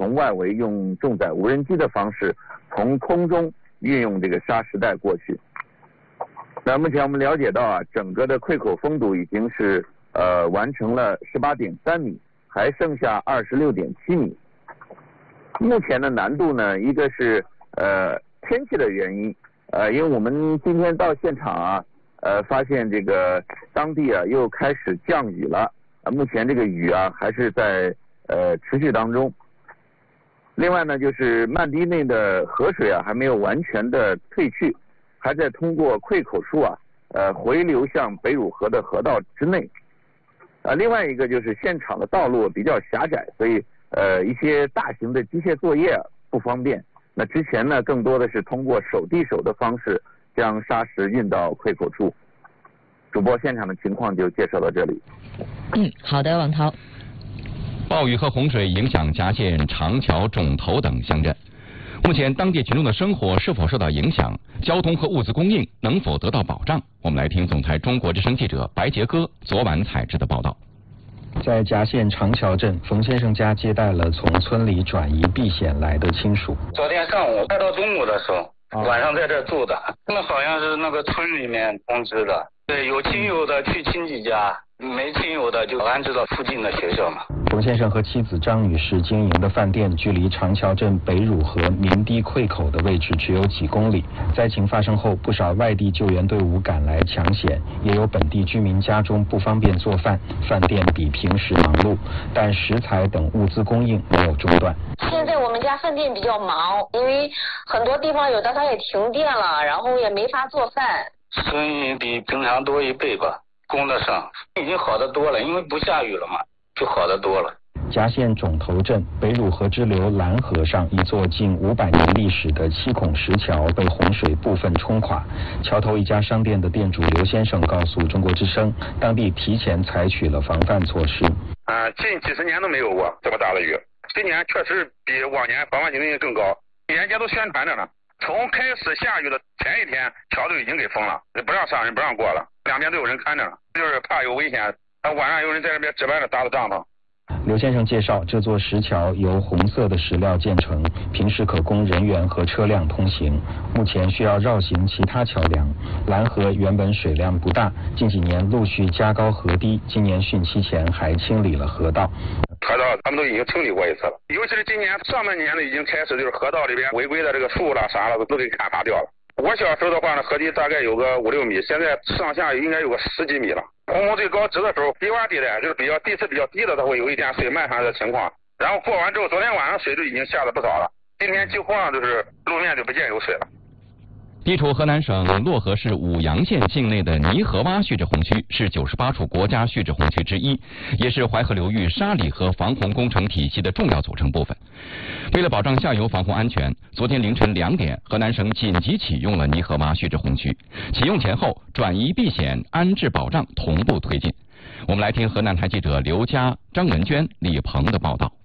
从外围用重载无人机的方式从空中运用这个沙石带过去。那目前我们了解到啊，整个的溃口封堵已经是完成了18.3米，还剩下26.7米。目前的难度呢，一个是天气的原因，因为我们今天到现场啊，发现这个当地啊又开始降雨了，目前这个雨啊还是在持续当中。另外呢，就是曼堤内的河水啊还没有完全的退去，还在通过溃口处啊回流向北汝河的河道之内。另外一个就是现场的道路比较狭窄，所以一些大型的机械作业不方便。那之前呢，更多的是通过手递手的方式将沙石运到溃口处。主播，现场的情况就介绍到这里。 好的，王涛。 暴雨和洪水影响夹县、长桥、种头等乡镇。目前当地群众的生活是否受到影响？交通和物资供应能否得到保障？我们来听总台中国之声记者白杰哥昨晚采制的报道。 在夹县长桥镇，冯先生家接待了从村里转移避险来的亲属。 昨天上午快到中午的时候，晚上在这住的，那好像是那个村里面通知的。对，有亲友的去亲戚家，没亲友的就安置到附近的学校嘛。 冯先生和妻子张女士经营的饭店距离长桥镇北汝河明堤溃口的位置只有几公里。灾情发生后，不少外地救援队伍赶来抢险，也有本地居民家中不方便做饭，饭店比平时忙碌，但食材等物资供应没有中断。 现在我们家饭店比较忙，因为很多地方有的它也停电了，然后也没法做饭。 生意比平常多1倍吧，供得上，已经好得多了，因为不下雨了嘛，就好得多了。 夹县种头镇北汝河支流蓝河上一座近500年历史的7孔石桥被洪水部分冲垮。桥头一家商店的店主刘先生告诉中国之声，当地提前采取了防范措施。 近几十年都没有过这么大的雨，今年确实比往年防范警惕更高。人家都宣传着呢，从开始下雨的前一天，桥都已经给封了，不让商人不让过了，两边都有人看着呢，就是怕有危险。晚上有人在这边值班的搭的帐篷。 刘先生介绍，这座石桥由红色的石料建成，平时可供人员和车辆通行。目前需要绕行其他桥梁。蓝河原本水量不大，近几年陆续加高河堤，今年汛期前还清理了河道。 河道他们都已经清理过一次了，尤其是今年上半年呢，已经开始就是河道里边违规的这个树啦啥了都给砍伐掉了。我小时候的话呢，河堤大概有个5、6米，现在上下应该有个10几米了。洪最高值的时候，低洼地带就是地势比较低的，它会有一点水漫上的情况。然后过完之后，昨天晚上水就已经下了不少了，今天几乎上就是路面就不见有水了。 地处河南省漯河市舞阳县境内的泥河洼蓄滞洪区是98处国家蓄滞洪区之一，也是淮河流域沙里河防洪工程体系的重要组成部分。为了保障下游防洪安全，昨天凌晨2点，河南省紧急启用了泥河洼蓄滞洪区。启用前后，转移避险、安置保障同步推进。我们来听河南台记者刘佳、张文娟、李鹏的报道。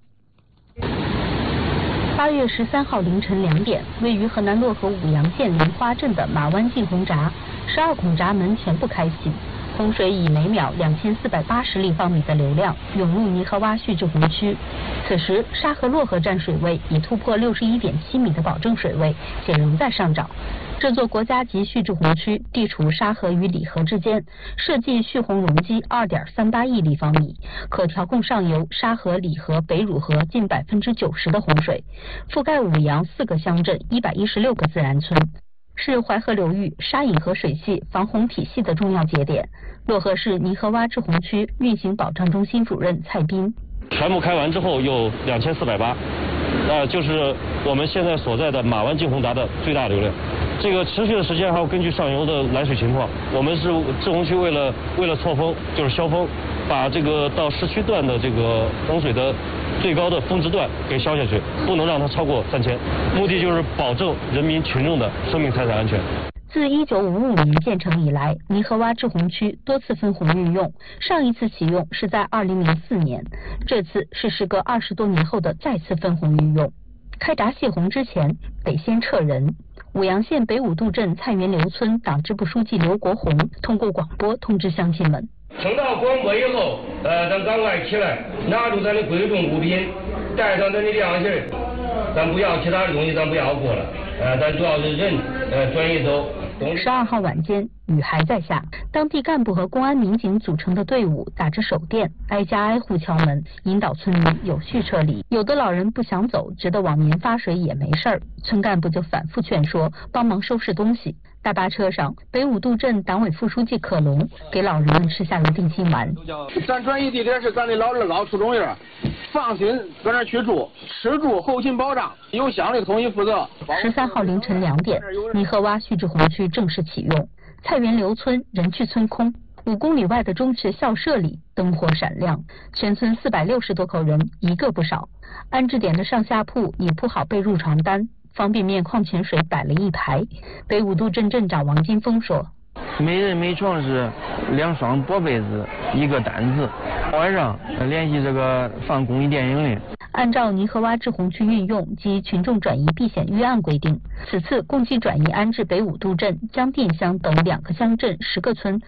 8月13号凌晨2点，位于河南漯河舞阳县梨花镇的马湾进洪闸12孔闸门全部开启，洪水以每秒2480立方米的流量涌入泥河洼蓄滞洪区。此时，沙河漯河站水位已突破61.7米的保证水位，且仍在上涨。这座国家级蓄滞洪区地处沙河与里河之间，设计蓄洪容积2.38亿立方米，可调控上游沙河、里河、北汝河近90%的洪水，覆盖舞阳4个乡镇116个自然村，是淮河流域沙引河水系防洪体系的重要节点。漯河市泥河洼滞洪区运行保障中心主任蔡斌： 全部开完之后有2480，就是我们现在所在的马湾进洪闸的最大流量。这个持续的时间还要根据上游的来水情况，我们是滞洪区为了错峰，就是消峰，把这个到市区段的这个洪水的最高的峰值段给消下去，不能让它超过3000，目的就是保证人民群众的生命财产安全。 自1955年建成以来，泥河洼滞洪区多次分洪运用，上一次启用是在2004年，这次是时隔20多年后的再次分洪运用。开闸泄洪之前，得先撤人。舞阳县北五渡镇蔡源流村党支部书记刘国红通过广播通知乡亲们： 听到广播以后，咱赶快起来，拿住咱的贵重物品， 带上咱的良心，咱不要其他的东西，咱不要过了，咱主要是人，专业走。 12号晚间，雨还在下，当地干部和公安民警组成的队伍打着手电，挨家挨户敲门，引导村民有序撤离。有的老人不想走，觉得往年发水也没事儿，村干部就反复劝说，帮忙收拾东西。大巴车上，北五渡镇党委副书记可龙给老人们吃下了定心丸。 咱转移地点是咱的老二高初中院，放心搁那去住，吃住后勤保障，由乡里统一负责。 13号凌晨2点，泥河洼蓄滞洪区正式启用。菜园刘村人去村空，5公里外的中学校舍里灯火闪亮，全村460多口人一个不少。安置点的上下铺已铺好被褥床单，方便面、矿泉水摆了一排。北五渡镇镇长王金峰说：“ 每人每床是2双薄被子，1个单子。晚上联系这个放公益电影的。” 按照泥河洼滞洪区运用及群众转移避险预案规定，此次共计转移安置北五渡镇、江店乡等2个乡镇10个村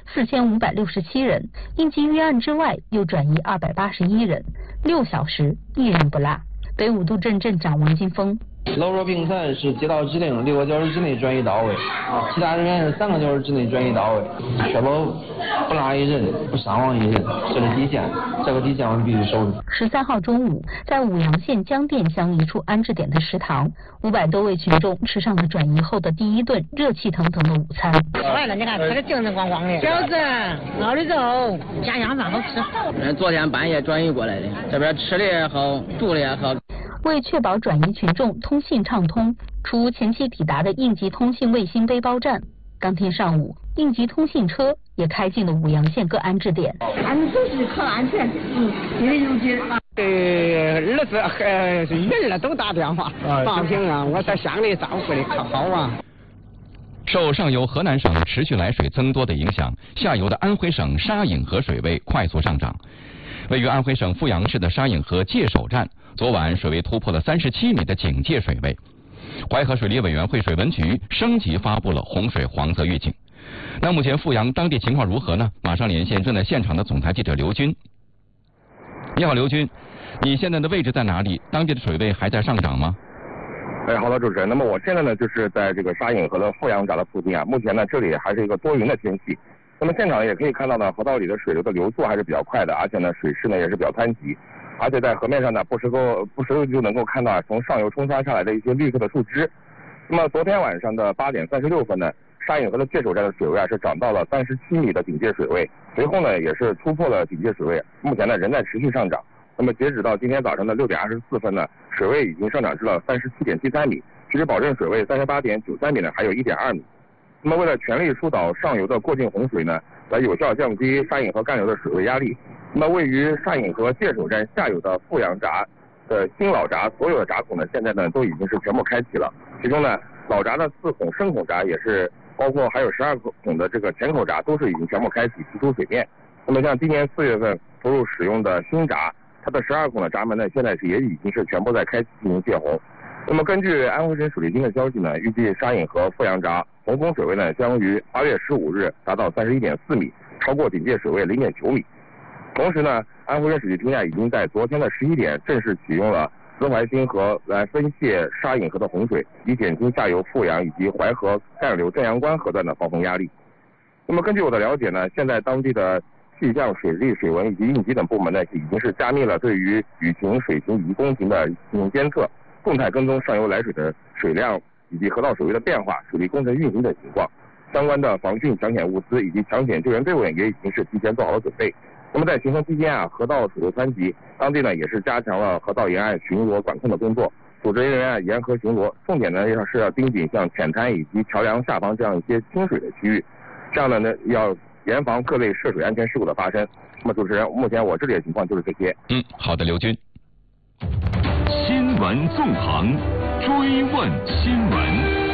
4567人，应急预案之外又转移281人，6小时1人不落。北五渡镇镇长王金峰： 老弱病残是接到指令6个小时之内转移到位，其他人员是3个小时之内转移到位，确保不落一人，不伤亡一人，这是底线，这个底线我们必须守住。 13号中午，在舞阳县江店乡一处安置点的食堂，500多位群众吃上了转移后的第一顿热气腾腾的午餐。 坏了，你看吃的精神光光的，饺子、熬的肉，家样饭好吃。 昨天半夜转移过来的，这边吃的也好，住的也好。 为确保转移群众通信畅通，除前期抵达的应急通信卫星背包站，当天上午应急通信车也开进了舞阳县各安置点。 安置手续可安全，有的有的。 儿子和女儿都打电话，放心啊，我在乡里照顾的可好啊。 受上游河南省持续来水增多的影响，下游的安徽省沙引河水位快速上涨。位于安徽省阜阳市的沙引河界首站，昨晚水位突破了37米的警戒水位。淮河水利委员会水文局升级发布了洪水黄色预警。那目前阜阳当地情况如何呢？马上连线正在现场的总台记者刘军。你好，刘军，你现在的位置在哪里？当地的水位还在上涨吗？ 好的，主持人。那么我现在呢，就是在这个沙引河的阜阳闸的附近啊。目前呢，这里还是一个多云的天气。那么现场也可以看到呢，河道里的水流的流速还是比较快的，而且呢，水势呢也是比较湍急，而且在河面上呢，不时就能够看到从上游冲刷下来的一些绿色的树枝。那么昨天晚上的8点36分呢，沙引河的界首站的水位啊是涨到了37米的警戒水位，随后呢也是突破了警戒水位，目前呢仍在持续上涨。那么截止到今天早上的6点24分呢，水位已经上涨至了37.73米，其实保证水位38.93米呢还有1.2米。那么为了全力疏导上游的过境洪水呢，来有效降低沙引河干流的水位压力，那么位于沙引河界首站下游的阜阳闸的新老闸所有的闸口呢，现在呢都已经是全部开启了。其中呢，老闸的4孔深孔闸也是，包括还有12孔的这个前口闸都是已经全部开启，提出水面。那么像今年4月份投入使用的新闸，它的12孔的闸门呢，现在也已经是全部在开启进行泄洪。那么根据安徽省水利厅的消息呢，预计沙引河阜阳闸洪峰水位呢将于8月15日达到31.4米，超过警戒水位0.9米。同时呢，安徽省水利厅已经在昨天的11点正式启用了淄淮新河来分泄沙引河的洪水，以减轻下游阜阳以及淮河干流正阳关河段的防洪压力。那么根据我的了解呢，现在当地的气象、水利、水文以及应急等部门呢，已经是加密了对于雨情、水情以及工情的进行监测，动态跟踪上游来水的水量以及河道水位的变化、水利工程运行等情况。相关的防汛抢险物资以及抢险救援队伍也已经是提前做好了准备。那么在行动期间啊，河道水流湍急，当地呢也是加强了河道沿岸巡逻管控的工作，组织人员沿河巡逻，重点呢是要盯紧像浅滩以及桥梁下方这样一些清水的区域，这样呢要严防各类涉水安全事故的发生。那么主持人，目前我这里的情况就是这些。 好的，刘军。 新闻纵横，追问新闻。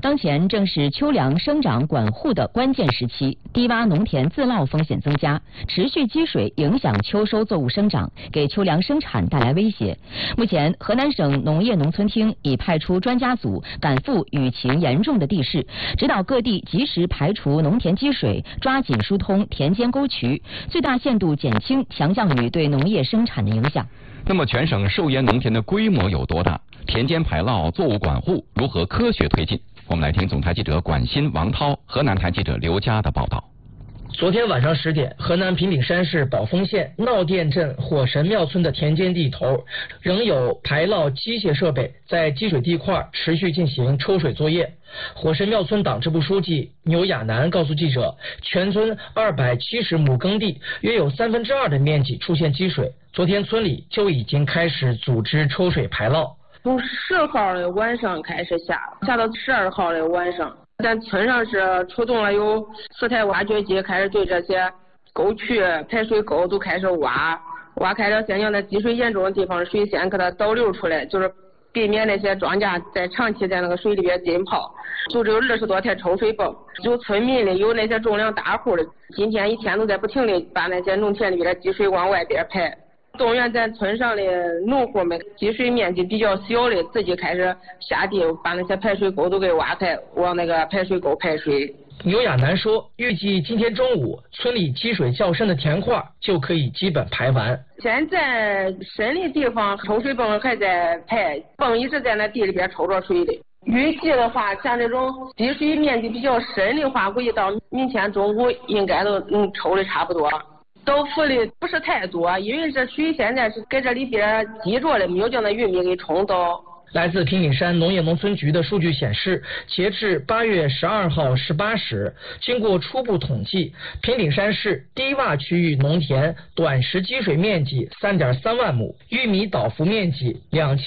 当前正是秋粮生长管护的关键时期，低洼农田自涝风险增加，持续积水影响秋收作物生长，给秋粮生产带来威胁。目前，河南省农业农村厅已派出专家组赶赴雨情严重的地市，指导各地及时排除农田积水，抓紧疏通田间沟渠，最大限度减轻强降雨对农业生产的影响。 那么，全省受淹农田的规模有多大？田间排涝、作物管护如何科学推进？我们来听总台记者管新、王涛、河南台记者刘佳的报道。 昨天晚上10点，河南平顶山市宝丰县闹店镇火神庙村的田间地头，仍有排涝机械设备在积水地块持续进行抽水作业。火神庙村党支部书记牛亚楠告诉记者，全村270亩耕地约有2/3的面积出现积水，昨天村里就已经开始组织抽水排涝。 从10号的晚上开始下到12号的晚上，咱村上是出动了有4台挖掘机，开始对这些沟渠、排水沟都开始挖开了先将在积水严重的地方水先给它导流出来，就是避免那些庄稼在长期在那个水里边浸泡。就只有20多台抽水泵，有村民的，有那些种粮大户的，今天一天都在不停的把那些农田里边的积水往外边排。动员咱村上的农户们，积水面积比较小的，自己开始下地把那些排水沟都给挖开，往那个排水沟排水。 牛亚楠说，预计今天中午村里积水较深的田块就可以基本排完。 现在深的地方抽水泵还在排，泵一直在那地里边抽着水的。预计的话，像这种积水面积比较深的话，估计到明天中午应该都能抽的差不多。倒伏的不是太多，因为这水现在是给这里边积着的，没有叫那玉米给冲走。 来自平顶山农业农村局的数据显示，截至8月12号18时，经过初步统计，平顶山市低洼区域农田短时积水面积3.3万亩，玉米倒伏面积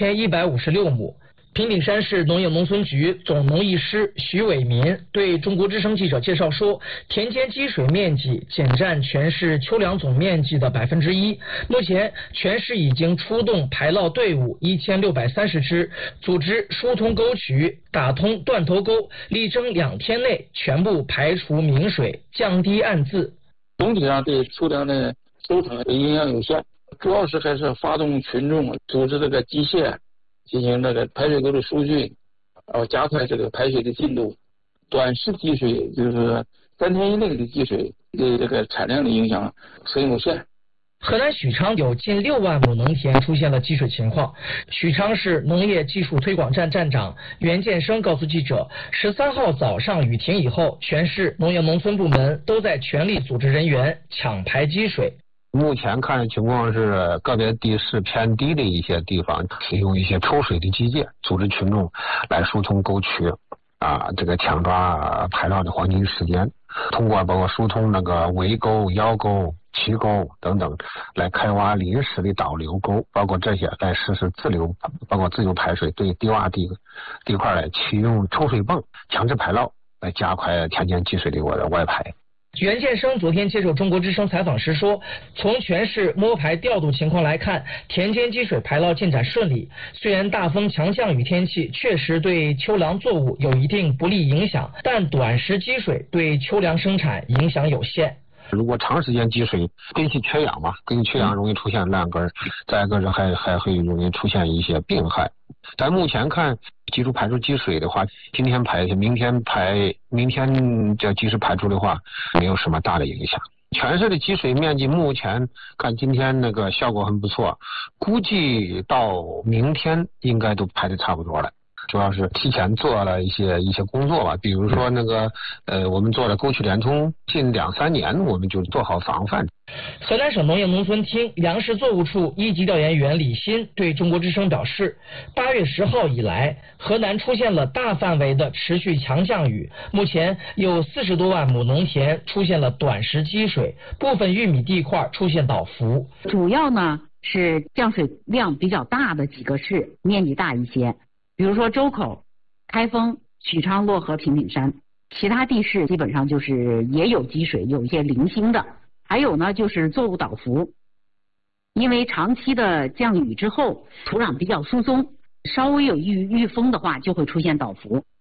2156亩。平顶山市农业农村局总农艺师徐伟民对中国之声记者介绍说，田间积水面积仅占全市秋粮总面积的1%。目前全市已经出动排涝队伍1630支，组织疏通沟渠，打通断头沟，力争2天内全部排除明水，降低暗渍。 总体上对秋粮的收成影响有限，主要是还是发动群众组织这个机械进行这个排水沟的疏浚，然后加快这个排水的进度。短时积水就是3天以内的积水对这个产量的影响很有限。 河南许昌有近6万亩农田出现了积水情况。许昌市农业技术推广站站长袁建生告诉记者，13号早上雨停以后，全市农业农村部门都在全力组织人员抢排积水。 目前看情况是，个别地势偏低的一些地方，使用一些抽水的机械，组织群众来疏通沟渠，这个抢抓排涝的黄金时间，通过包括疏通那个围沟、腰沟、渠沟等等，来开挖临时的导流沟，包括这些来实施自流，包括自由排水，对低洼地块来启用抽水泵强制排涝，来加快田间积水的外排。 袁建生昨天接受中国之声采访时说，从全市摸排调度情况来看，田间积水排涝进展顺利。虽然大风强降雨天气确实对秋粮作物有一定不利影响，但短时积水对秋粮生产影响有限。 如果长时间积水，根系缺氧嘛，根系缺氧容易出现烂根，再一个是还会容易出现一些病害。但目前看，基础排出积水的话，今天排，明天这及时排出的话，没有什么大的影响。全市的积水面积目前看今天那个效果很不错，估计到明天应该都排得差不多了。主要是提前做了一些工作吧，比如说那个我们做了沟渠连通，近2-3年我们就做好防范。 河南省农业农村厅粮食作物处一级调研员李鑫对中国之声表示，8月10号以来，河南出现了大范围的持续强降雨，目前有40多万亩农田出现了短时积水，部分玉米地块出现倒伏。 主要呢是降水量比较大的几个市，面积大一些。比如说周口、开封、许昌、漯河、平顶山，其他地市基本上就是也有积水，有一些零星的。还有呢，就是作物倒伏，因为长期的降雨之后，土壤比较疏松，稍微有遇风的话，就会出现倒伏。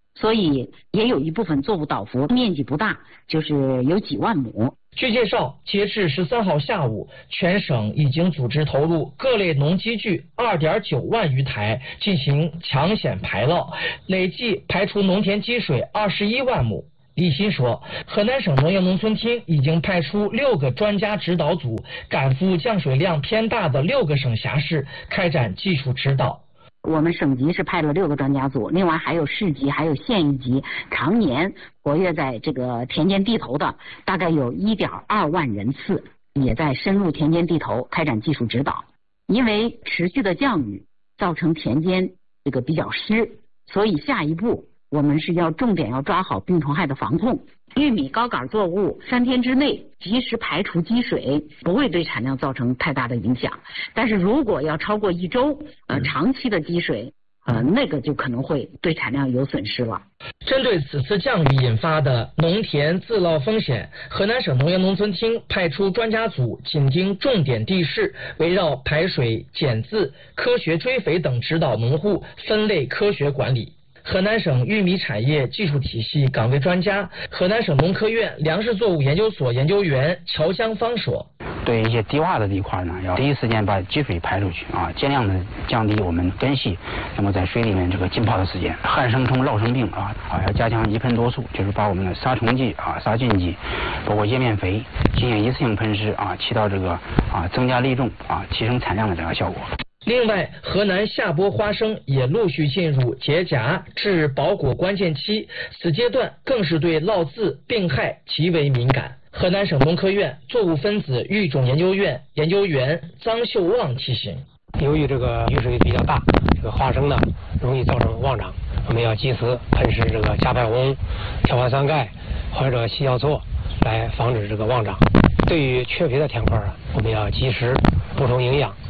所以也有一部分作物倒伏，面积不大，就是有几万亩。 据介绍，截至13号下午，全省已经组织投入各类农机具2.9万余台进行抢险排涝，累计排除农田积水21万亩。李欣说，河南省农业农村厅已经派出6个专家指导组，赶赴降水量偏大的6个省辖市，开展技术指导。 我们省级是派了6个专家组，另外还有市级还有县一级常年活跃在这个田间地头的，大概有1.2万人次，也在深入田间地头开展技术指导。因为持续的降雨造成田间这个比较湿，所以下一步我们是要重点要抓好病虫害的防控。玉米高杆作物3天之内及时排除积水，不会对产量造成太大的影响。但是如果要超过1周，长期的积水，那个就可能会对产量有损失了。 针对此次降雨引发的农田自涝风险，河南省农业农村厅派出专家组紧盯重点地势，围绕排水、减渍、科学追肥等指导农户分类科学管理。河南省玉米产业技术体系岗位专家、河南省农科院粮食作物研究所研究员乔江芳说：“ 对一些低洼的地块呢，要第一时间把积水排出去啊，尽量的降低我们根系那么在水里面这个浸泡的时间。旱生虫、涝生病要加强一喷多术，就是把我们的杀虫剂杀菌剂，包括叶面肥进行一次性喷施起到这个增加粒重提升产量的这个效果。” 另外，河南下播花生也陆续进入结荚至包果关键期，此阶段更是对涝渍病害极为敏感。河南省农科院作物分子育种研究院研究员张秀旺提醒： 由于这个雨水比较大，这个花生呢容易造成妄长，我们要及时喷施这个甲苯红、条环酸钙或者硒药唑来防止这个妄长。对于缺肥的田块我们要及时补充营养。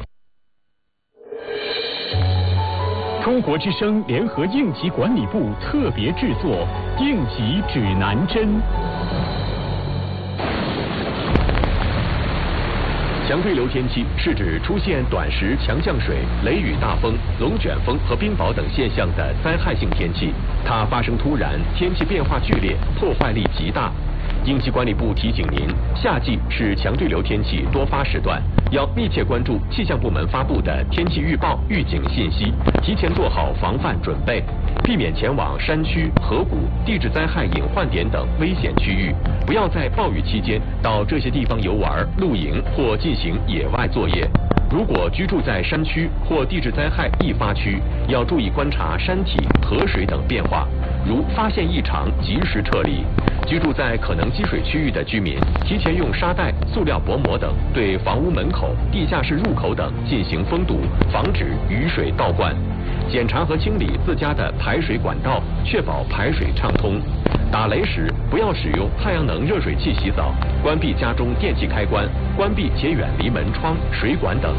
中国之声联合应急管理部特别制作应急指南针。强对流天气是指出现短时强降水、雷雨大风、龙卷风和冰雹等现象的灾害性天气，它发生突然，天气变化剧烈，破坏力极大。应急管理部提醒您，夏季是强对流天气多发时段，要密切关注气象部门发布的天气预报、预警信息，提前做好防范准备，避免前往山区、河谷、地质灾害隐患点等危险区域，不要在暴雨期间到这些地方游玩、露营或进行野外作业。如果居住在山区或地质灾害易发区，要注意观察山体、河水等变化，如发现异常及时撤离。居住在可能积水区域的居民，提前用沙袋、塑料薄膜等对房屋门口、地下室入口等进行封堵，防止雨水倒灌。检查和清理自家的排水管道，确保排水畅通。打雷时不要使用太阳能热水器洗澡，关闭家中电器开关，关闭且远离门窗、水管等。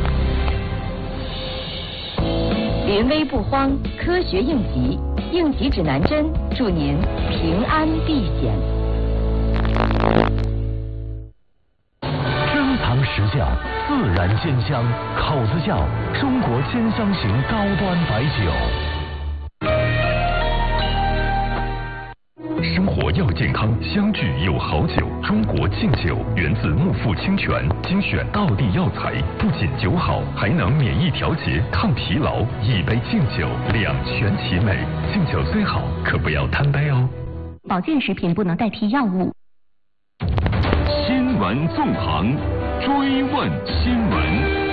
临危不慌，科学应急，应急指南针，祝您平安避险。 珍藏实窖，自然鲜香，口子窖，中国鲜香型高端白酒。生活要健康，相聚有好酒。中国劲酒源自木富清泉，精选道地药材，不仅酒好，还能免疫调节、抗疲劳。一杯劲酒，两全其美。劲酒虽好，可不要贪杯哦。 保健食品不能代替药物。 新闻纵横，追问新闻。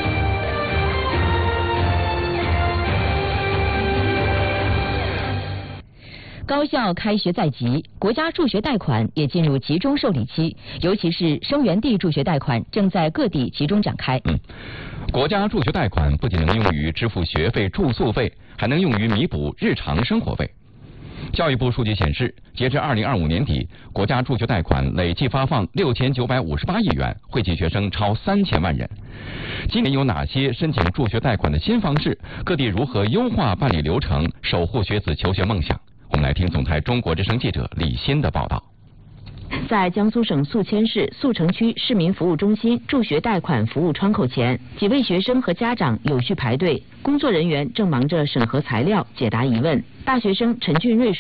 高校开学在即，国家助学贷款也进入集中受理期，尤其是生源地助学贷款正在各地集中展开。 国家助学贷款不仅能用于支付学费、住宿费，还能用于弥补日常生活费。教育部数据显示，截至2025年底，国家助学贷款累计发放6958亿元，惠及学生超3000万人。今年有哪些申请助学贷款的新方式？各地如何优化办理流程，守护学子求学梦想？我们来听总台中国之声记者李欣的报道。 在江苏省宿迁市宿城区市民服务中心助学贷款服务窗口前，几位学生和家长有序排队，工作人员正忙着审核材料、解答疑问。大学生陈俊瑞说：“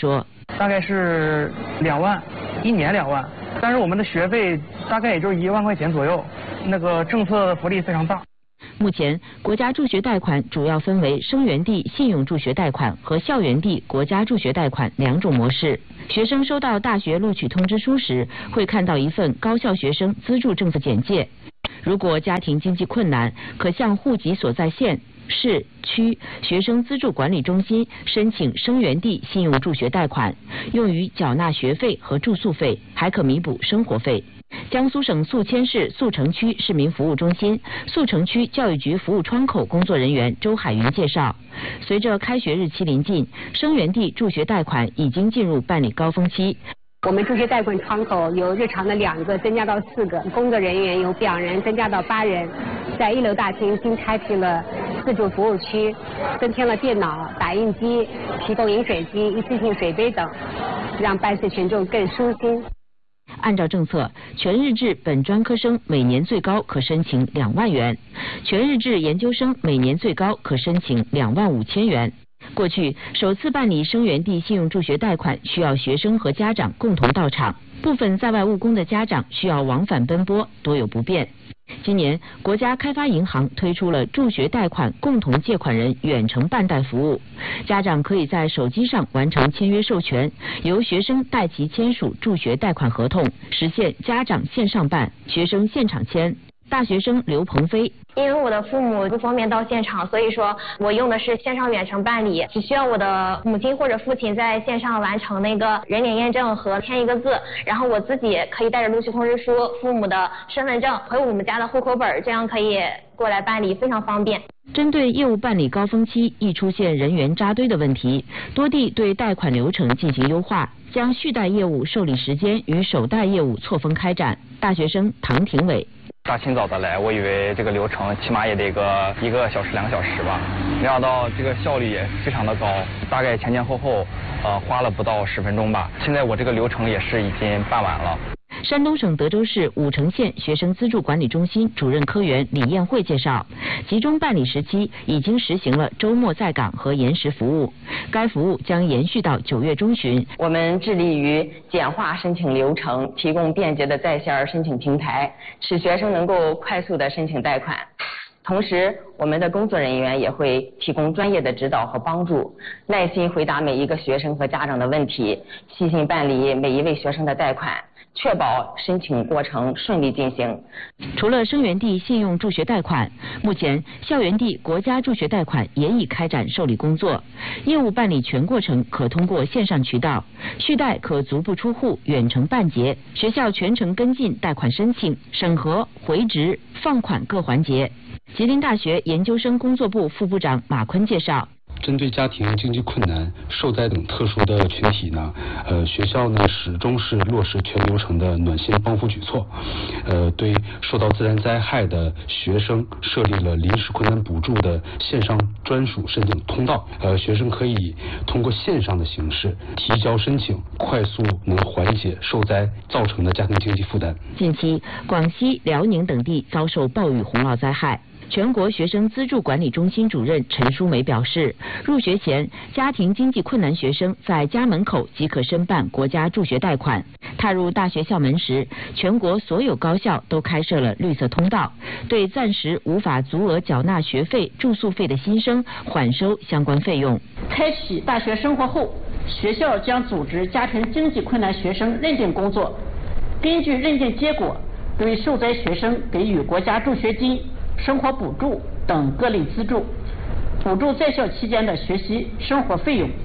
大概是2万，1年2万，但是我们的学费大概也就是1万块钱左右，那个政策福利非常大。 目前，国家助学贷款主要分为生源地信用助学贷款和校园地国家助学贷款2种模式。学生收到大学录取通知书时，会看到一份高校学生资助政策简介。如果家庭经济困难，可向户籍所在县、市、区学生资助管理中心申请生源地信用助学贷款，用于缴纳学费和住宿费，还可弥补生活费。江苏省宿迁市宿城区市民服务中心宿城区教育局服务窗口工作人员周海云介绍，随着开学日期临近，生源地助学贷款已经进入办理高峰期。 我们助学贷款窗口由日常的2个增加到4个，工作人员由2人增加到8人，在1楼大厅新开辟了自助服务区，增添了电脑、打印机，提供饮水机、一次性水杯等，让办事群众更舒心。 按照政策，全日制本专科生每年最高可申请2万元，全日制研究生每年最高可申请2万5千元。过去首次办理生源地信用助学贷款需要学生和家长共同到场，部分在外务工的家长需要往返奔波，多有不便。今年，国家开发银行推出了助学贷款共同借款人远程办贷服务，家长可以在手机上完成签约授权，由学生代其签署助学贷款合同，实现家长线上办，学生现场签。大学生刘鹏飞， 因为我的父母不方便到现场，所以说我用的是线上远程办理，只需要我的母亲或者父亲在线上完成那个人脸验证和填一个字，然后我自己可以带着录取通知书、父母的身份证和我们家的户口本，这样可以过来办理，非常方便。 针对业务办理高峰期易出现人员扎堆的问题，多地对贷款流程进行优化，将续贷业务受理时间与首贷业务错峰开展。大学生唐廷伟， 大清早的来，我以为这个流程起码也得1个小时2个小时吧，没想到这个效率也非常的高，大概前后花了不到10分钟吧。现在我这个流程也是已经办完了。 山东省德州市武城县学生资助管理中心主任科员李艳慧介绍，集中办理时期已经实行了周末在岗和延时服务，该服务将延续到9月中旬。 我们致力于简化申请流程，提供便捷的在线申请平台，使学生能够快速的申请贷款。同时，我们的工作人员也会提供专业的指导和帮助，耐心回答每一个学生和家长的问题，细心办理每一位学生的贷款，确保申请过程顺利进行。 除了生源地信用助学贷款，目前校园地国家助学贷款也已开展受理工作，业务办理全过程可通过线上渠道，续贷可足不出户远程办结，学校全程跟进贷款申请、审核、回执、放款各环节。吉林大学研究生工作部副部长马坤介绍， 针对家庭经济困难、受灾等特殊的群体呢，学校呢始终是落实全流程的暖心帮扶举措，对受到自然灾害的学生设立了临时困难补助的线上专属申请通道，学生可以通过线上的形式提交申请，快速能缓解受灾造成的家庭经济负担。 近期，广西、辽宁等地遭受暴雨洪涝灾害。全国学生资助管理中心主任陈淑梅表示，入学前家庭经济困难学生在家门口即可申办国家助学贷款，踏入大学校门时，全国所有高校都开设了绿色通道，对暂时无法足额缴纳学费、住宿费的新生缓收相关费用。 开启大学生活后，学校将组织家庭经济困难学生认定工作，根据认定结果，对受灾学生给予国家助学金、生活补助等各类资助，补助在校期间的学习生活费用。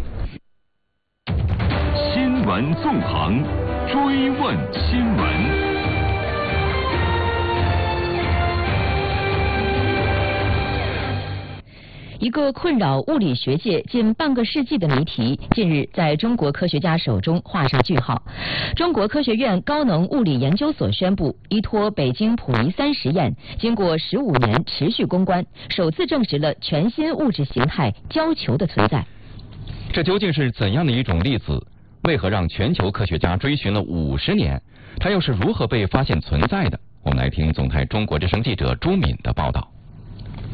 新闻纵横，追问新闻。 一个困扰物理学界近半个世纪的谜题，近日在中国科学家手中画上句号。中国科学院高能物理研究所宣布，依托北京普尼3实验，经过15年持续攻关，首次证实了全新物质形态胶球的存在。 这究竟是怎样的一种粒子？为何让全球科学家追寻了50年？它又是如何被发现存在的？我们来听总台中国之声记者朱敏的报道。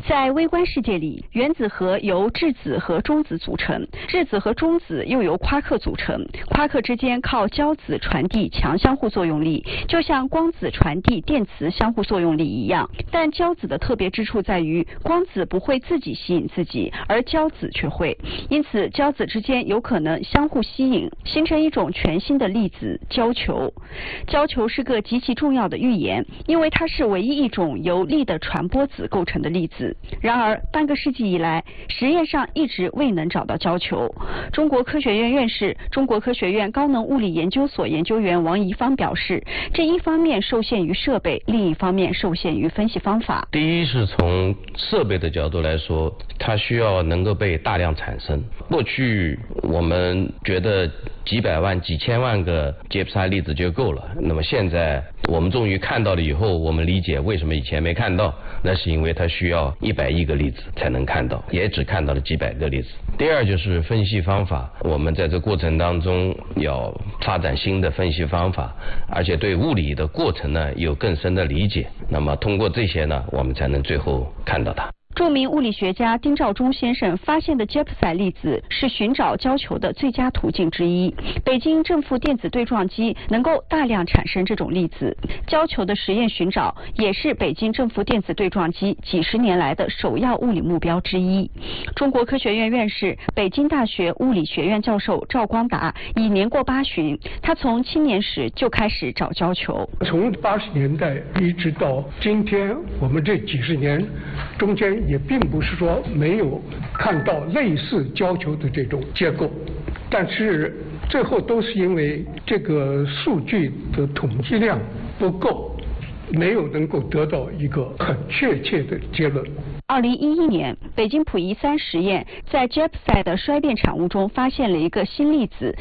在微观世界里，原子核由质子和中子组成，质子和中子又由夸克组成。夸克之间靠胶子传递强相互作用力，就像光子传递电磁相互作用力一样。但胶子的特别之处在于，光子不会自己吸引自己，而胶子却会。因此，胶子之间有可能相互吸引，形成一种全新的粒子——胶球。胶球是个极其重要的预言，因为它是唯一一种由力的传播子构成的粒子。然而，半个世纪以来，实验上一直未能找到胶球。中国科学院院士、中国科学院高能物理研究所研究员王贻芳表示，这一方面受限于设备，另一方面受限于分析方法。 第一是从设备的角度来说，它需要能够被大量产生。过去我们觉得几百万、几千万个杰普赛粒子就够了，那么现在我们终于看到了以后，我们理解为什么以前没看到，那是因为它需要100亿个粒子才能看到，也只看到了几百个粒子。第二就是分析方法，我们在这过程当中要发展新的分析方法，而且对物理的过程呢有更深的理解，那么通过这些呢，我们才能最后看到它。 著名物理学家丁肇中先生发现的杰普赛粒子是寻找胶球的最佳途径之一。北京正负电子对撞机能够大量产生这种粒子，胶球的实验寻找也是北京正负电子对撞机几十年来的首要物理目标之一。中国科学院院士、北京大学物理学院教授赵光达已年过80，他从青年时就开始找胶球。 从80年代一直到今天，我们这几十年中间也并不是说没有看到类似胶球的这种结构，但是最后都是因为这个数据的统计量不够，没有能够得到一个很确切的结论。 2011年，北京溥仪3实验在杰普赛的衰变产物中发现了一个新粒子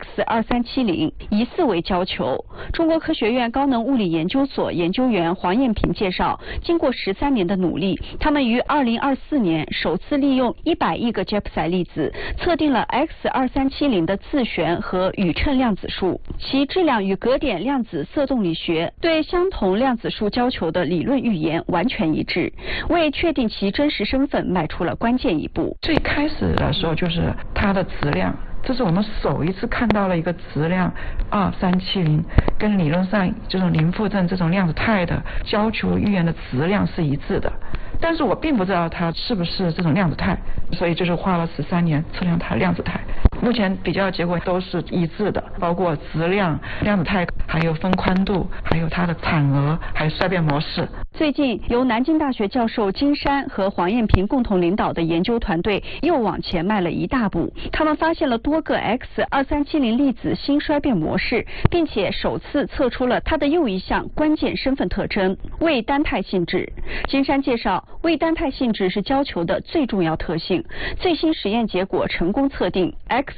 X2370，疑似为胶球。中国科学院高能物理研究所研究员黄艳平介绍，经过13年的努力，他们于2024年首次利用100亿个杰普赛粒子，测定了 X2370的自旋和宇称量子数，其质量与格点量子色动力学对相同量子数胶球的理论预言完全一致，为确定其真实身份迈出了关键一步。 最开始的时候就是它的质量，这是我们首一次看到了一个质量2370，跟理论上这种林富正这种量子态的胶球预言的质量是一致的。但是我并不知道它是不是这种量子态，所以就是花了13年测量它量子态。目前比较结果都是一致的，包括质量、量子态，还有分宽度，还有它的产额，还有衰变模式。 最近，由南京大学教授金山和黄艳平共同领导的研究团队又往前迈了一大步。他们发现了多个 X2370粒子新衰变模式，并且首次测出了它的又一项关键身份特征——位单态性质。金山介绍，位单态性质是胶球的最重要特性。最新实验结果成功测定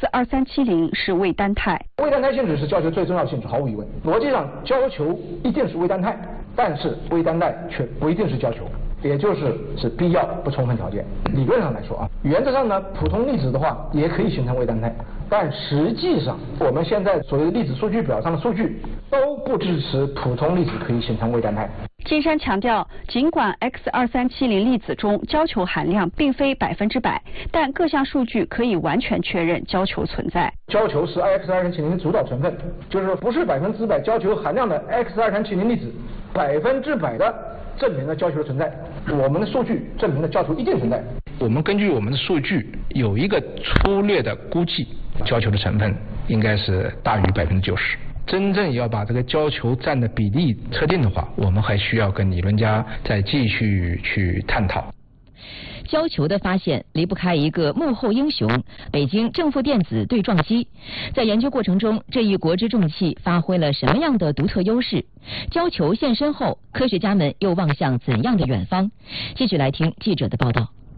X2370是位单态。 位单态性质是胶球最重要的性质，毫无疑问。逻辑上，胶球一定是位单态，但是位单态却不一定是胶球，也是必要不充分条件。理论上来说原则上呢，普通粒子的话也可以形成位单态，但实际上我们现在所谓的粒子数据表上的数据都不支持普通粒子可以形成位单态。 金山强调，尽管 X2370粒子中胶球含量并非100%，但各项数据可以完全确认胶球存在。 胶球是 X2370的主导成分，就是说不是100%胶球含量的 X2370粒子100%的证明了胶球的存在。我们的数据证明了胶球一定存在。 我们根据我们的数据有一个粗略的估计，胶球的成分应该是大于90%。真正要把这个胶球占的比例测定的话，我们还需要跟理论家再继续去探讨。 胶球的发现离不开一个幕后英雄——北京正负电子对撞机。在研究过程中，这一国之重器发挥了什么样的独特优势？胶球现身后，科学家们又望向怎样的远方？继续来听记者的报道。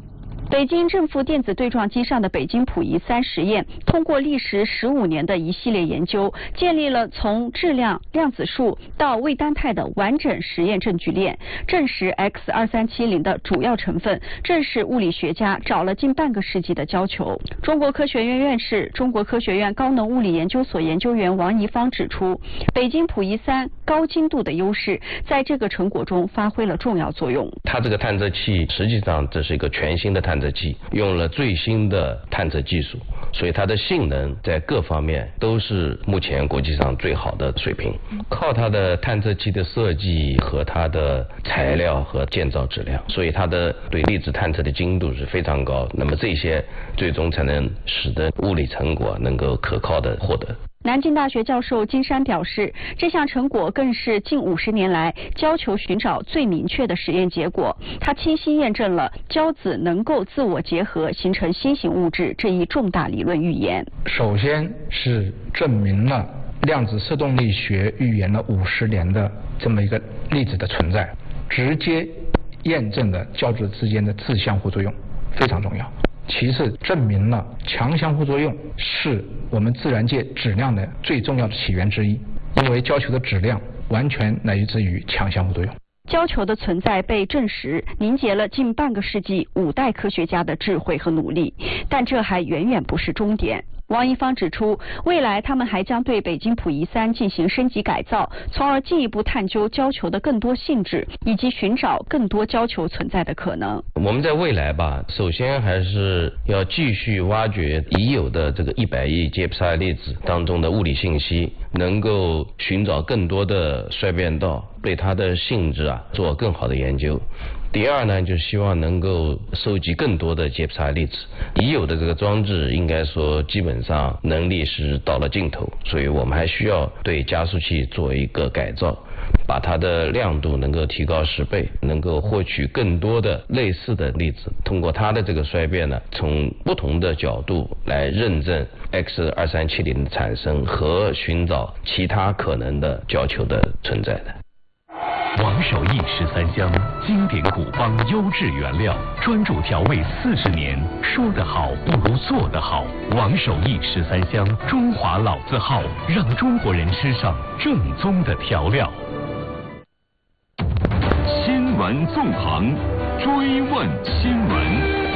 北京正负电子对撞机上的北京溥仪3实验，通过历时15年的一系列研究，建立了从质量、量子数到微单态的完整实验证据链，证实 X2370的主要成分正是物理学家找了近半个世纪的焦球。中国科学院院士、中国科学院高能物理研究所研究员王贻芳指出，北京溥仪3高精度的优势在这个成果中发挥了重要作用。 它这个探测器实际上这是一个全新的探测器，用了最新的探测技术，所以它的性能在各方面都是目前国际上最好的水平。靠它的探测器的设计和它的材料和建造质量，所以它的对粒子探测的精度是非常高。那么这些最终才能使得物理成果能够可靠的获得。 南京大学教授金山表示，这项成果更是近50年来焦球寻找最明确的实验结果。它清晰验证了胶子能够自我结合形成新型物质这一重大理论预言。 首先是证明了量子色动力学预言了50年的这么一个粒子的存在，直接验证了胶子之间的自相互作用，非常重要。其次，证明了强相互作用是我们自然界质量的最重要的起源之一，因为胶球的质量完全来自于强相互作用。 胶球的存在被证实，凝结了近半个世纪5代科学家的智慧和努力，但这还远远不是终点。王贻芳指出，未来他们还将对北京溥仪3进行升级改造，从而进一步探究胶球的更多性质，以及寻找更多胶球存在的可能。 我们在未来吧，首先还是要继续挖掘已有的这个100亿杰普赛粒子当中的物理信息，能够寻找更多的衰变道，对它的性质做更好的研究。第二呢，就希望能够收集更多的杰普赛粒子。已有的这个装置应该说基本上能力是到了尽头，所以我们还需要对加速器做一个改造，把它的亮度能够提高10倍，能够获取更多的类似的粒子，通过它的这个衰变呢，从不同的角度来认证 X2370的产生和寻找其他可能的胶球的存在的。 王守义13香，经典古方优质原料，专注调味40年。说得好不如做得好。王守义13香，中华老字号，让中国人吃上正宗的调料。新闻纵横，追问新闻。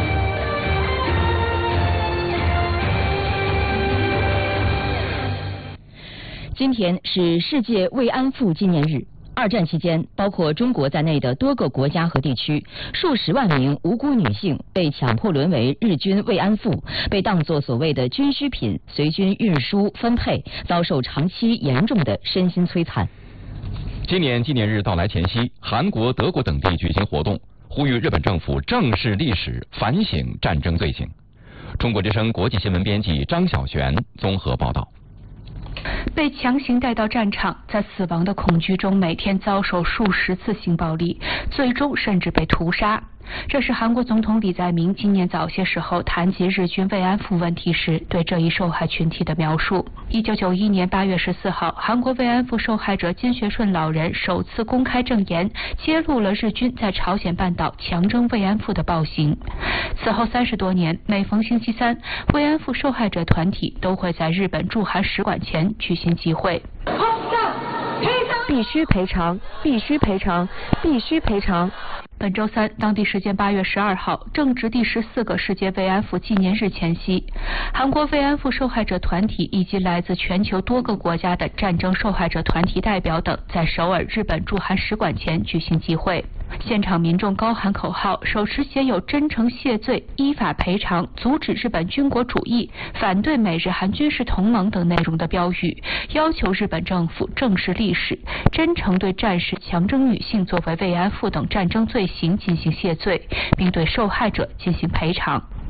今天是世界慰安妇纪念日。2战期间，包括中国在内的多个国家和地区，数十万名无辜女性被强迫沦为日军慰安妇，被当作所谓的军需品随军运输分配，遭受长期严重的身心摧残。 今年纪念日到来前夕，韩国、德国等地举行活动，呼吁日本政府正视历史，反省战争罪行。中国之声国际新闻编辑张晓璇综合报道。 被强行带到战场，在死亡的恐惧中每天遭受数十次性暴力，最终甚至被屠杀。这是韩国总统李在明今年早些时候谈及日军慰安妇问题时对这一受害群体的描述。1991年8月14号，韩国慰安妇受害者金学顺老人首次公开证言，揭露了日军在朝鲜半岛强征慰安妇的暴行。此后30多年，每逢星期三，慰安妇受害者团体都会在日本驻韩使馆前举行集会。必须赔偿，必须赔偿，必须赔偿。本周三，当地时间8月12号，正值第14个世界慰安妇纪念日前夕，韩国慰安妇受害者团体以及来自全球多个国家的战争受害者团体代表等，在首尔日本驻韩使馆前举行集会。现场民众高喊口号，手持写有真诚谢罪、依法赔偿、阻止日本军国主义、反对美日韩军事同盟等内容的标语，要求日本政府正视历史，真诚对战时强征女性作为慰安妇等战争罪行进行谢罪，并对受害者进行赔偿。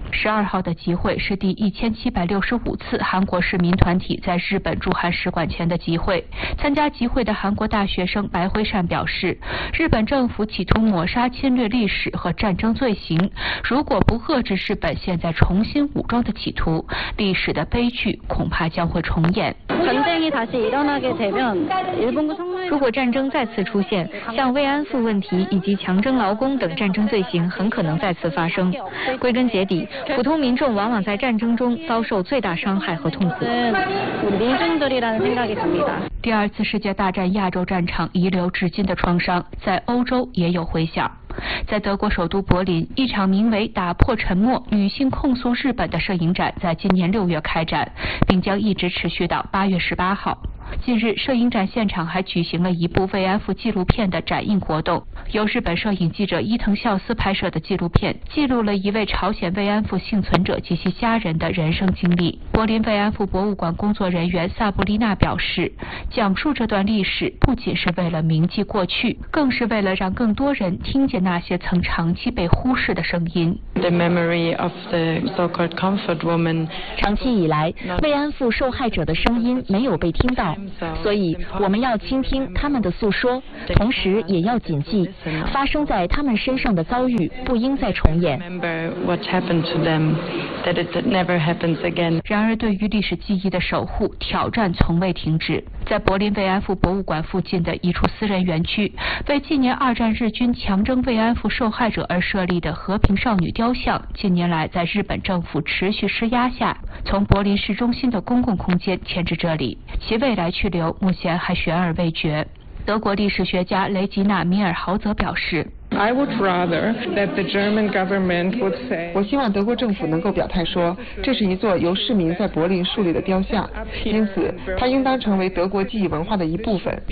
12号的集会是第1765次韩国市民团体在日本驻韩使馆前的集会。参加集会的韩国大学生白辉善表示，日本政府企图抹杀侵略历史和战争罪行，如果不遏制日本现在重新武装的企图，历史的悲剧恐怕将会重演。 如果战争再次出现，像慰安妇问题以及强征劳工等战争罪行很可能再次发生。归根结底，普通民众往往在战争中遭受最大伤害和痛苦。 第二次世界大战亚洲战场遗留至今的创伤，在欧洲也有回响。在德国首都柏林，一场名为“打破沉默，女性控诉日本”的摄影展在今年6月开展，并将一直持续到8月18号。近日，摄影展现场还举行了一部慰安妇纪录片的展映活动，由日本摄影记者伊藤孝司拍摄的纪录片，记录了一位朝鲜慰安妇幸存者及其家人的人生经历。柏林慰安妇博物馆工作人员萨布丽娜表示，讲述这段历史不仅是为了铭记过去，更是为了让更多人听见那些曾长期被忽视的声音。 长期以来，慰安妇受害者的声音没有被听到，所以我们要倾听他们的诉说，同时也要谨记发生在他们身上的遭遇不应再重演。 然而，对于历史记忆的守护，挑战从未停止。在柏林慰安妇博物馆附近的一处私人园区，为纪念2战日军强征慰安妇受害者而设立的和平少女雕像，近年来在日本政府持续施压下，从柏林市中心的公共空间迁至这里，其未来去留目前还悬而未决。德国历史学家雷吉娜·米尔豪泽表示， 我希望德国政府能够表态说，这是一座由市民在柏林树立的雕像，因此它应当成为德国记忆文化的一部分。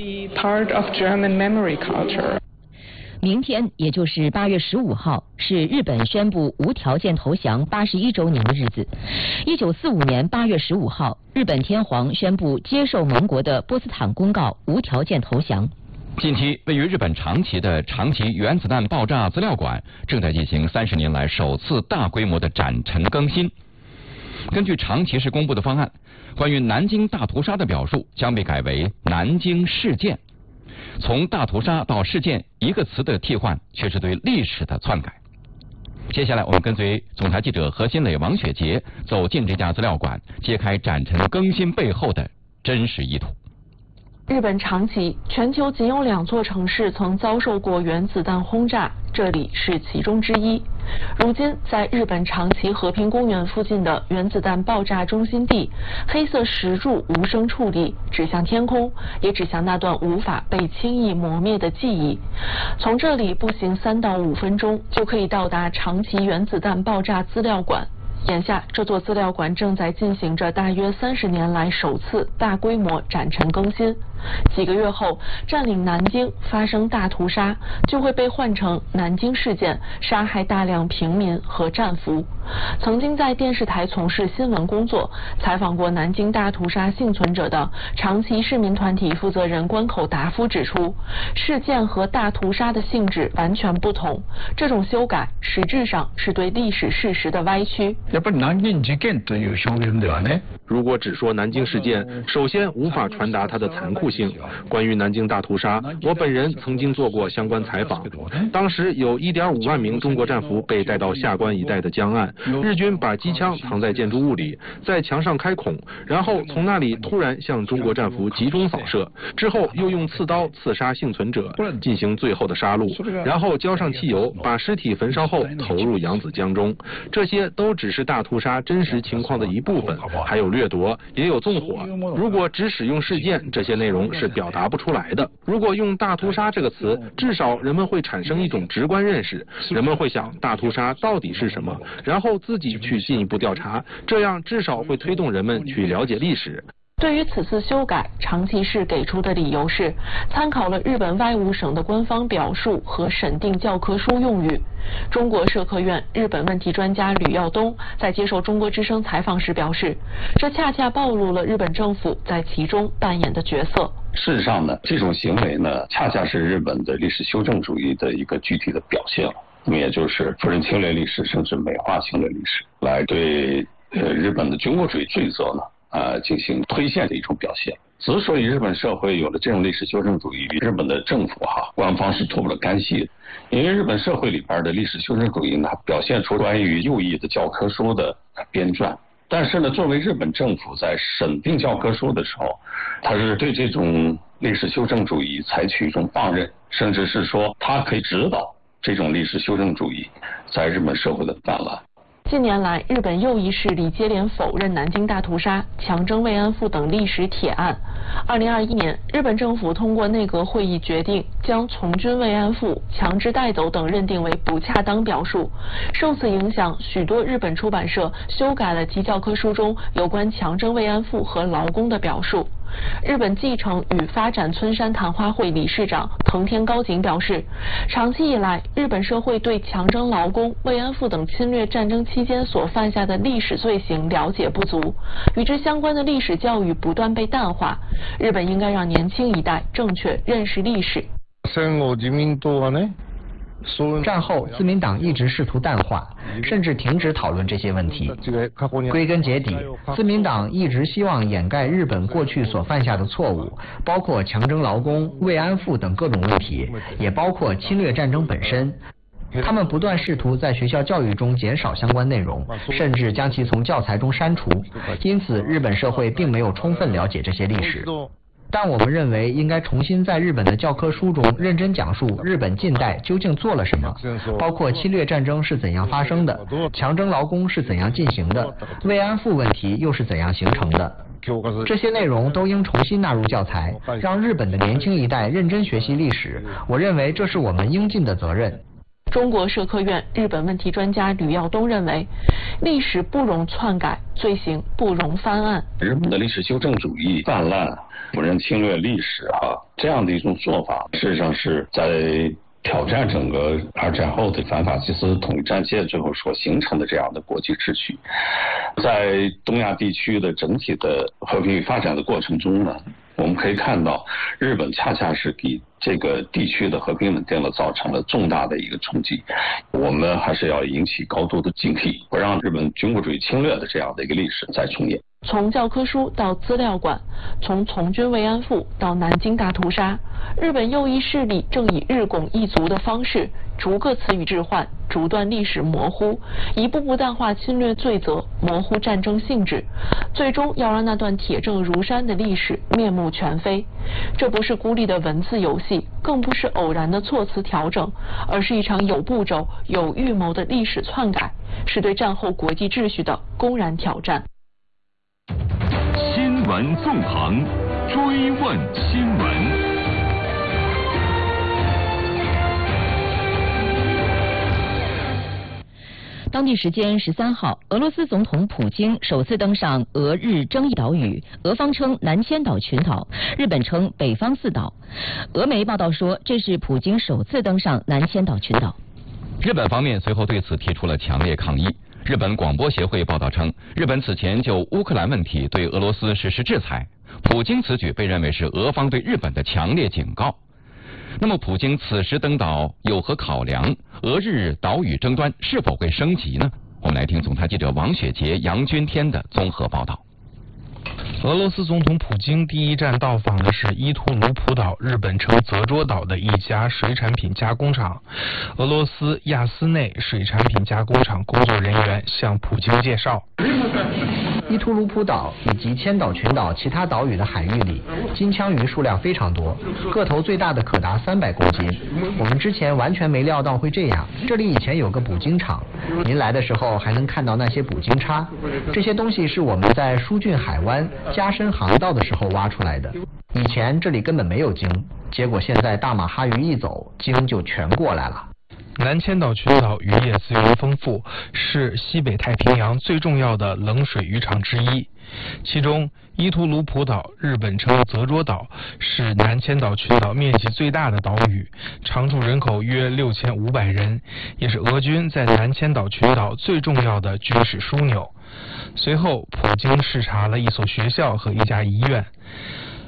明天，也就是8月15号，是日本宣布无条件投降81周年的日子。1945年8月15号，日本天皇宣布接受盟国的波茨坦公告，无条件投降。 近期，位于日本长崎的长崎原子弹爆炸资料馆正在进行30年来首次大规模的展陈更新。根据长崎市公布的方案，关于南京大屠杀的表述将被改为南京事件。从大屠杀到事件，一个词的替换却是对历史的篡改。接下来，我们跟随总台记者何新磊、王雪杰走进这家资料馆，揭开展陈更新背后的真实意图。 日本长崎，全球仅有2座城市曾遭受过原子弹轰炸，这里是其中之一。如今，在日本长崎和平公园附近的原子弹爆炸中心地，黑色石柱无声矗立，指向天空，也指向那段无法被轻易磨灭的记忆。从这里步行3到5分钟，就可以到达长崎原子弹爆炸资料馆。眼下，这座资料馆正在进行着大约30年来首次大规模展陈更新。几个月后，占领南京发生大屠杀，就会被换成南京事件，杀害大量平民和战俘。曾经在电视台从事新闻工作，采访过南京大屠杀幸存者的长崎市民团体负责人关口达夫指出，事件和大屠杀的性质完全不同，这种修改实质上是对历史事实的歪曲。 如果只说南京事件，首先无法传达它的残酷性。关于南京大屠杀，我本人曾经做过相关采访，当时有1.5万名中国战俘被带到下关一带的江岸，日军把机枪藏在建筑物里，在墙上开孔，然后从那里突然向中国战俘集中扫射，之后又用刺刀刺杀幸存者，进行最后的杀戮，然后浇上汽油，把尸体焚烧后投入扬子江中。这些都只是大屠杀真实情况的一部分，还有掠夺，也有纵火。如果只使用事件，这些内容是表达不出来的。如果用大屠杀这个词，至少人们会产生一种直观认识，人们会想大屠杀到底是什么，然后自己去进一步调查，这样至少会推动人们去了解历史。 对于此次修改，长崎市给出的理由是参考了日本外务省的官方表述和审定教科书用语。中国社科院日本问题专家吕耀东在接受中国之声采访时表示，这恰恰暴露了日本政府在其中扮演的角色。 事实上呢，这种行为呢，恰恰是日本的历史修正主义的一个具体的表现了。 那么也就是夫人侵略历史，甚至美化侵略历史，来对日本的军国主义罪责呢进行推卸的一种表现。之所以日本社会有了这种历史修正主义，日本的政府官方是脱不了干系的，因为日本社会里边的历史修正主义呢，表现出关于右翼的教科书的编撰。但是呢，作为日本政府在审定教科书的时候，他是对这种历史修正主义采取一种放任，甚至是说他可以指导这种历史修正主义在日本社会的泛滥。 近年来，日本右翼势力接连否认南京大屠杀、强征慰安妇等历史铁案。2021年，日本政府通过内阁会议决定，将从军慰安妇、强制带走等认定为不恰当表述。受此影响，许多日本出版社修改了其教科书中有关强征慰安妇和劳工的表述。日本继承与发展村山谈话会理事长藤田高景表示，长期以来，日本社会对强征劳工、慰安妇等侵略战争期间所犯下的历史罪行了解不足，与之相关的历史教育不断被淡化。日本应该让年轻一代正确认识历史。 战后，自民党一直试图淡化，甚至停止讨论这些问题。归根结底，自民党一直希望掩盖日本过去所犯下的错误，包括强征劳工、慰安妇等各种问题，也包括侵略战争本身。他们不断试图在学校教育中减少相关内容，甚至将其从教材中删除。因此，日本社会并没有充分了解这些历史。但我们认为应该重新在日本的教科书中认真讲述日本近代究竟做了什么，包括侵略战争是怎样发生的，强征劳工是怎样进行的，慰安妇问题又是怎样形成的。这些内容都应重新纳入教材，让日本的年轻一代认真学习历史。我认为这是我们应尽的责任。 中国社科院日本问题专家吕耀东认为，历史不容篡改，罪行不容翻案。 日本的历史修正主义泛滥，不认侵略历史这样的一种做法，事实上是在挑战整个二战后的反法西斯统一战线最后所形成的这样的国际秩序。在东亚地区的整体的和平与发展的过程中呢，我们可以看到，日本恰恰是给这个地区的和平稳定造成了重大的一个冲击。我们还是要引起高度的警惕，不让日本军国主义侵略的这样的一个历史再重演。 从教科书到资料馆，从从军慰安妇到南京大屠杀，日本右翼势力正以日拱一卒的方式，逐个词语置换，逐段历史模糊，一步步淡化侵略罪责，模糊战争性质，最终要让那段铁证如山的历史面目全非。这不是孤立的文字游戏，更不是偶然的措辞调整，而是一场有步骤、有预谋的历史篡改，是对战后国际秩序的公然挑战。 新闻纵横，追问新闻。 当地时间13号，俄罗斯总统普京首次登上俄日争议岛屿，俄方称南千岛群岛，日本称北方四岛。俄媒报道说，这是普京首次登上南千岛群岛。 日本方面随后对此提出了强烈抗议。日本广播协会报道称，日本此前就乌克兰问题对俄罗斯实施制裁，普京此举被认为是俄方对日本的强烈警告。那么普京此时登岛有何考量？俄日岛屿争端是否会升级呢？我们来听总台记者王雪杰、杨军天的综合报道。 俄罗斯总统普京第一站到访的是伊图卢普岛，日本称泽捉岛的一家水产品加工厂。俄罗斯亚斯内水产品加工厂工作人员向普京介绍， 伊图卢普岛以及千岛群岛其他岛屿的海域里，金枪鱼数量非常多，个头最大的可达300公斤。我们之前完全没料到会这样。这里以前有个捕鲸场，您来的时候还能看到那些捕鲸叉，这些东西是我们在疏浚海湾加深航道的时候挖出来的。以前这里根本没有鲸，结果现在大马哈鱼一走，鲸就全过来了。 南千岛群岛渔业资源丰富，是西北太平洋最重要的冷水渔场之一。其中，伊图卢普岛，日本称泽捉岛，是南千岛群岛面积最大的岛屿，常住人口约6500人，也是俄军在南千岛群岛最重要的军事枢纽。随后，普京视察了一所学校和一家医院。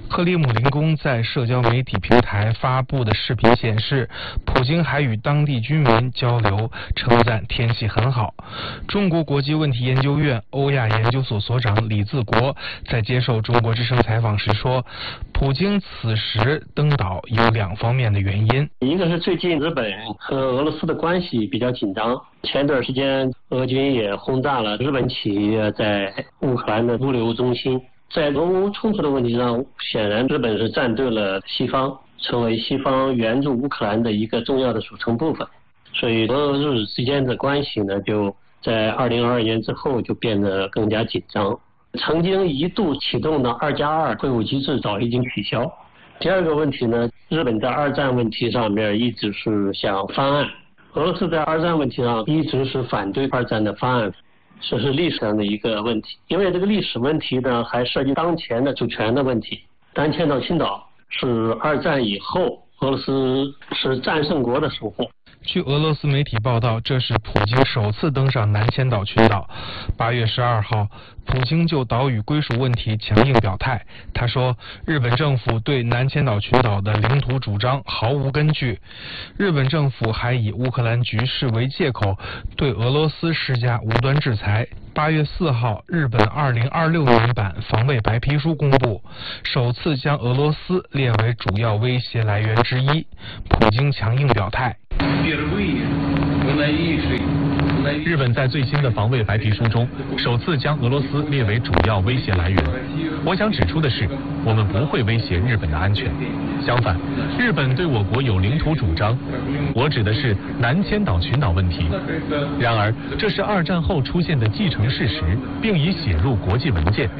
克里姆林宫在社交媒体平台发布的视频显示，普京还与当地居民交流，称赞天气很好。中国国际问题研究院欧亚研究所所长李自国在接受中国之声采访时说，普京此时登岛有2方面的原因， 一个是最近日本和俄罗斯的关系比较紧张，前段时间俄军也轰炸了日本企业在乌克兰的物流中心。在俄乌冲突的问题上，显然日本是站队了西方，成为西方援助乌克兰的一个重要的组成部分。所以俄日之间的关系呢，就在2022年之后就变得更加紧张。曾经一度启动的2+2会晤机制早已经取消。第二个问题呢，日本在二战问题上面一直是想翻案，俄罗斯在二战问题上一直是反对二战的翻案。这是历史上的一个问题，因为这个历史问题呢，还涉及当前的主权的问题。南千岛群岛是二战以后俄罗斯是战胜国的收获。 据俄罗斯媒体报道，这是普京首次登上南千岛群岛。8月12号，普京就岛屿归属问题强硬表态。他说，日本政府对南千岛群岛的领土主张毫无根据。日本政府还以乌克兰局势为借口，对俄罗斯施加无端制裁。8月4号，日本2026年版防卫白皮书公布，首次将俄罗斯列为主要威胁来源之一。普京强硬表态。 日本在最新的防卫白皮书中，首次将俄罗斯列为主要威胁来源。我想指出的是，我们不会威胁日本的安全。相反，日本对我国有领土主张，我指的是南千岛群岛问题。然而，这是二战后出现的既成事实，并已写入国际文件。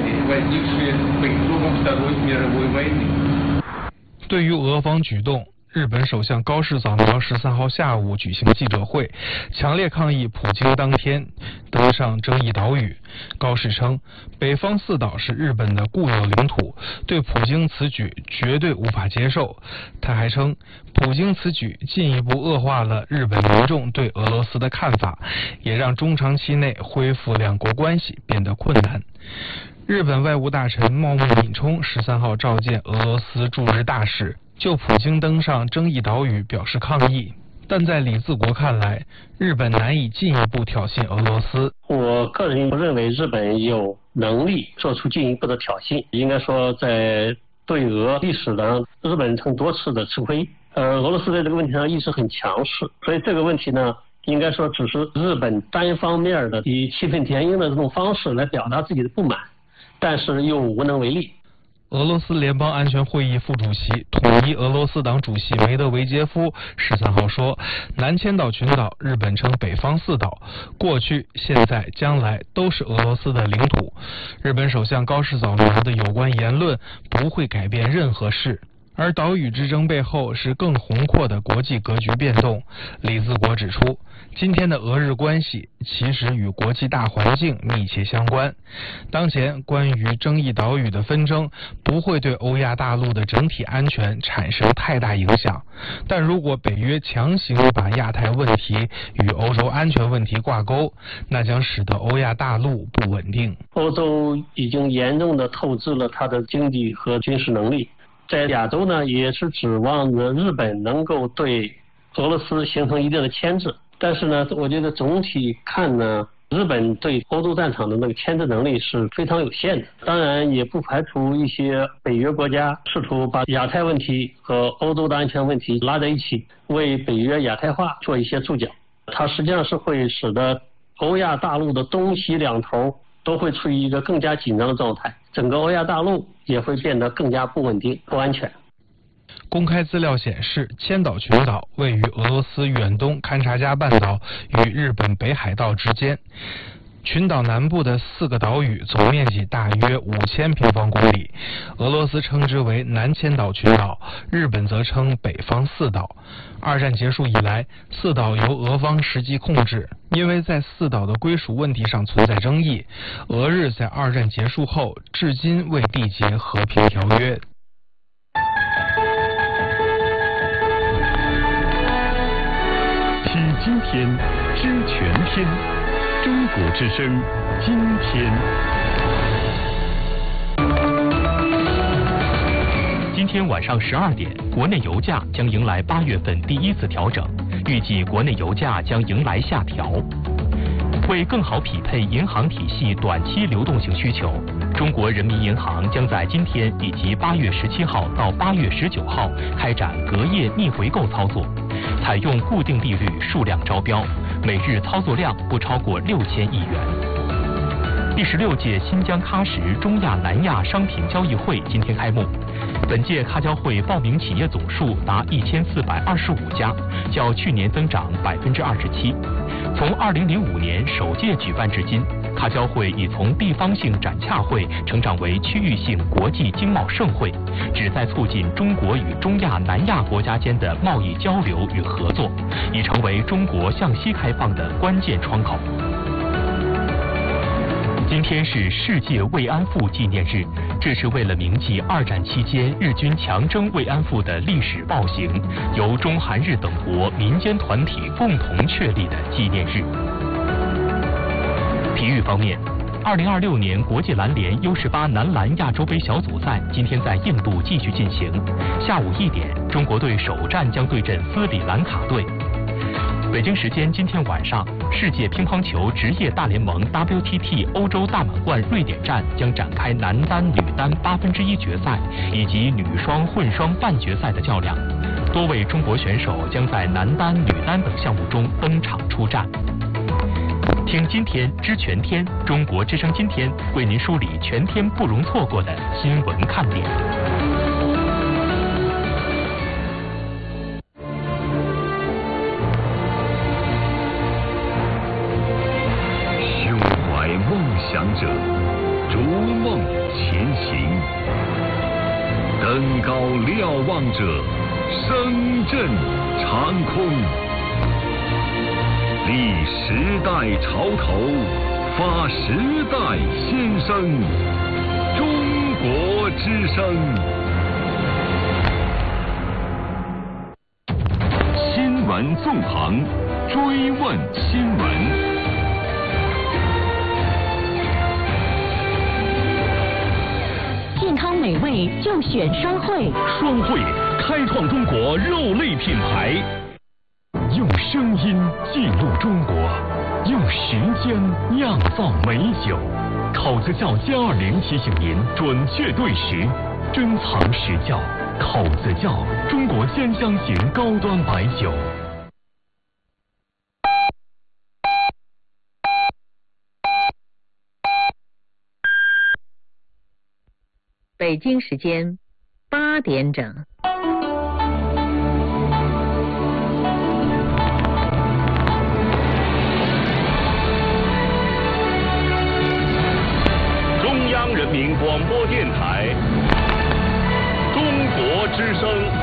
对于俄方举动，日本首相高市早苗13号下午举行记者会，强烈抗议普京当天登上争议岛屿。高市称，北方4岛是日本的固有领土，对普京此举绝对无法接受。他还称，普京此举进一步恶化了日本民众对俄罗斯的看法，也让中长期内恢复两国关系变得困难。日本外务大臣茂木敏充13号召见俄罗斯驻日大使，就普京登上争议岛屿表示抗议。但在李自国看来，日本难以进一步挑衅俄罗斯。 我个人不认为日本有能力做出进一步的挑衅，应该说在对俄历史上，日本曾多次的吃亏，俄罗斯在这个问题上一直很强势，所以这个问题呢，应该说只是日本单方面的以义愤填膺的这种方式来表达自己的不满，但是又无能为力。 俄罗斯联邦安全会议副主席、统一俄罗斯党主席梅德韦杰夫13号说，南千岛群岛日本称北方4岛，过去、现在、将来都是俄罗斯的领土。日本首相高市早苗的有关言论不会改变任何事。而岛屿之争背后是更宏阔的国际格局变动。李自国指出，今天的俄日关系其实与国际大环境密切相关。当前关于争议岛屿的纷争不会对欧亚大陆的整体安全产生太大影响，但如果北约强行把亚太问题与欧洲安全问题挂钩，那将使得欧亚大陆不稳定。 欧洲已经严重的透支了它的经济和军事能力，在亚洲呢，也是指望着日本能够对俄罗斯形成一定的牵制。但是呢，我觉得总体看呢，日本对欧洲战场的那个牵制能力是非常有限的。当然，也不排除一些北约国家试图把亚太问题和欧洲的安全问题拉在一起，为北约亚太化做一些注脚。它实际上是会使得欧亚大陆的东西两头都会处于一个更加紧张的状态，整个欧亚大陆也会变得更加不稳定、不安全。 公开资料显示，千岛群岛位于俄罗斯远东勘察加半岛与日本北海道之间。群岛南部的4个岛屿总面积大约5000平方公里，俄罗斯称之为南千岛群岛，日本则称北方4岛。二战结束以来，4岛由俄方实际控制，因为在4岛的归属问题上存在争议，俄日在二战结束后至今未缔结和平条约。 体今天，知全天。中国之声，今天。 今天晚上12点，国内油价将迎来8月份第一次调整，预计国内油价将迎来下调。为更好匹配银行体系短期流动性需求，中国人民银行将在今天以及8月17号到8月19号开展隔夜逆回购操作，采用固定利率数量招标，每日操作量不超过6000亿元。第16届新疆喀什中亚南亚商品交易会今天开幕，本届喀交会报名企业总数达1425家，较去年增长27%。从2005年首届举办至今，喀交会已从地方性展洽会成长为区域性国际经贸盛会，旨在促进中国与中亚南亚国家间的贸易交流与合作，已成为中国向西开放的关键窗口。今天是世界慰安妇纪念日，这是为了铭记2战期间日军强征慰安妇的历史暴行，由中韩日等国民间团体共同确立的纪念日。体育方面，2026年国际篮联 U18 男篮亚洲杯小组赛今天在印度继续进行，下午1点，中国队首战将对阵斯里兰卡队。北京时间今天晚上，世界乒乓球职业大联盟 WTT 欧洲大满贯瑞典站将展开男单、女单1/8决赛以及女双、混双半决赛的较量，多位中国选手将在男单、女单等项目中登场出战。听今天知全天，中国之声今天为您梳理全天不容错过的新闻看点。 想者逐梦前行，登高瞭望者声震长空，立时代潮头，发时代先声，中国之声。新闻纵横，追问新闻。 健康美味就选双汇， 双汇开创中国肉类品牌，用声音记录中国，用时间酿造美酒。口子窖+20提醒您准确对时，珍藏实窖。口子窖，中国鲜香型高端白酒。 北京时间8点整。 中央人民广播电台，中国之声。